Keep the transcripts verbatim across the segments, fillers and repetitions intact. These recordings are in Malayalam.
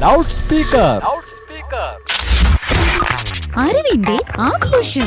Loud speaker. അറിവിന്റെ ആഘോഷം.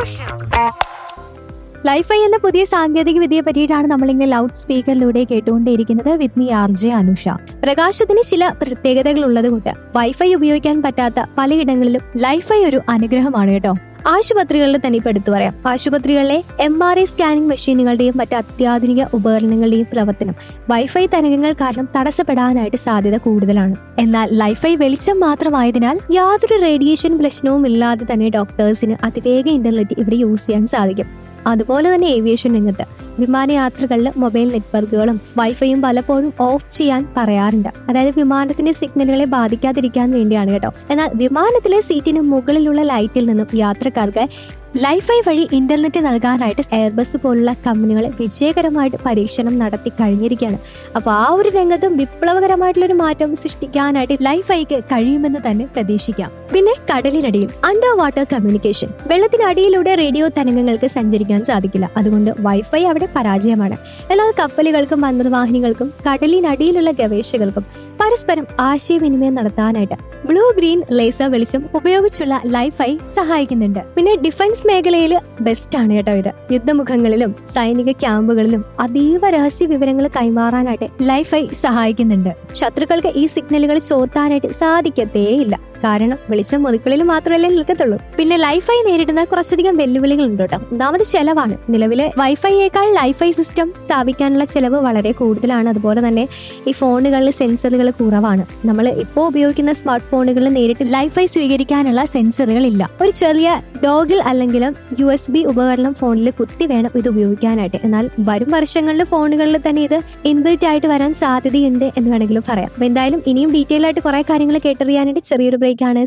ലൈഫൈ എന്ന പുതിയ സാങ്കേതിക വിദ്യയെ പറ്റിയിട്ടാണ് നമ്മളിങ്ങനെ loud സ്പീക്കറിലൂടെ കേട്ടുകൊണ്ടേയിരിക്കുന്നത്. With me R J Anusha. പ്രകാശത്തിന് ചില പ്രത്യേകതകൾ ഉള്ളത് കൊണ്ട് വൈഫൈ ഉപയോഗിക്കാൻ പറ്റാത്ത പലയിടങ്ങളിലും ലൈഫൈ ഒരു അനുഗ്രഹമാണ് കേട്ടോ. ആശുപത്രികളിൽ തന്നെ ഇപ്പൊ എടുത്തു പറയാം. ആശുപത്രികളിലെ എം ആർ ഐ സ്കാനിംഗ് മെഷീനുകളുടെയും മറ്റ് അത്യാധുനിക ഉപകരണങ്ങളുടെയും പ്രവർത്തനം വൈഫൈ തരംഗങ്ങൾ കാരണം തടസ്സപ്പെടാനായിട്ട് സാധ്യത കൂടുതലാണ്. എന്നാൽ ലൈഫൈ വെളിച്ചം മാത്രമായതിനാൽ യാതൊരു റേഡിയേഷൻ പ്രശ്നവും ഇല്ലാതെ തന്നെ ഡോക്ടേഴ്സിന് അതിവേഗ ഇന്റർനെറ്റ് ഇവിടെ യൂസ് ചെയ്യാൻ സാധിക്കും. അതുപോലെ തന്നെ ഏവിയേഷൻ രംഗത്ത് വിമാനയാത്രകളിൽ മൊബൈൽ നെറ്റ്വർക്കുകളും വൈഫൈയും പലപ്പോഴും ഓഫ് ചെയ്യാൻ പറയാറുണ്ട്. അതായത് വിമാനത്തിന്റെ സിഗ്നലുകളെ ബാധിക്കാതിരിക്കാൻ വേണ്ടിയാണ് കേട്ടോ. എന്നാൽ വിമാനത്തിലെ സീറ്റിന് മുകളിലുള്ള ലൈറ്റിൽ നിന്നും യാത്രക്കാർക്ക് ലൈഫൈ വഴി ഇന്റർനെറ്റ് നൽകാനായിട്ട് എയർബസ് പോലുള്ള കമ്പനികൾ വിജയകരമായിട്ട് പരീക്ഷണം നടത്തി കഴിഞ്ഞിരിക്കുകയാണ്. അപ്പൊ ആ ഒരു രംഗത്തും വിപ്ലവകരമായിട്ടുള്ളൊരു മാറ്റം സൃഷ്ടിക്കാനായിട്ട് ലൈഫൈക്ക് കഴിയുമെന്ന് തന്നെ പ്രതീക്ഷിക്കാം. പിന്നെ കടലിനടിയിൽ അണ്ടർ വാട്ടർ കമ്മ്യൂണിക്കേഷൻ. വെള്ളത്തിനടിയിലൂടെ റേഡിയോ തരംഗങ്ങൾക്ക് സഞ്ചരിക്കാൻ സാധിക്കില്ല. അതുകൊണ്ട് വൈഫൈ അവിടെ പരാജയമാണ്. എന്നാൽ കപ്പലുകൾക്കും അന്തർവാഹിനികൾക്കും കടലിനടിയിലുള്ള ഗവേഷകർക്കും പരസ്പരം ആശയവിനിമയം നടത്താനായിട്ട് ബ്ലൂ ഗ്രീൻ ലേസർ വെളിച്ചം ഉപയോഗിച്ചുള്ള ലൈഫൈ സഹായിക്കുന്നുണ്ട്. പിന്നെ ഡിഫൻസ് മേഖലയിൽ ബെസ്റ്റ് ആണ് കേട്ടോ ഇത്. യുദ്ധമുഖങ്ങളിലും സൈനിക ക്യാമ്പുകളിലും അതീവ രഹസ്യ വിവരങ്ങൾ കൈമാറാനായിട്ട് ലൈഫൈ സഹായിക്കുന്നുണ്ട്. ശത്രുക്കൾക്ക് ഈ സിഗ്നലുകൾ ചോർത്താനായിട്ട് സാധിക്കത്തേയില്ല. കാരണം വെളിച്ചം മുതുക്കളിൽ മാത്രമല്ലേ നിൽക്കത്തുള്ളൂ. പിന്നെ ലൈഫൈ നേരിടുന്ന കുറച്ചധികം വെല്ലുവിളികൾ ഉണ്ട് കേട്ടോ. ഒന്നാമത് ചെലവാണ്. നിലവിലെ വൈഫൈയേക്കാൾ ലൈഫൈ സിസ്റ്റം സ്ഥാപിക്കാനുള്ള ചെലവ് വളരെ കൂടുതലാണ്. അതുപോലെ തന്നെ ഈ ഫോണുകളിൽ സെൻസറുകൾ കുറവാണ്. നമ്മൾ ഇപ്പോൾ ഉപയോഗിക്കുന്ന സ്മാർട്ട് ഫോണുകളിൽ നേരിട്ട് ലൈഫൈ സ്വീകരിക്കാനുള്ള സെൻസറുകൾ ഇല്ല. ഒരു ചെറിയ ഡോഗിൾ അല്ലെങ്കിൽ യു എസ് ബി ഉപകരണം ഫോണിൽ കുത്തി വേണം ഇത് ഉപയോഗിക്കാനായിട്ട്. എന്നാൽ വരും വർഷങ്ങളിൽ ഫോണുകളിൽ തന്നെ ഇത് ഇൻബിൽറ്റ് ആയിട്ട് വരാൻ സാധ്യതയുണ്ട് എന്ന് വേണമെങ്കിലും പറയാം. അപ്പൊ എന്തായാലും ഇനിയും ഡീറ്റെയിൽ ആയിട്ട് കുറെ കാര്യങ്ങൾ കേട്ടറിയാനായിട്ട് ചെറിയൊരു ബ്രേക്കാണ്.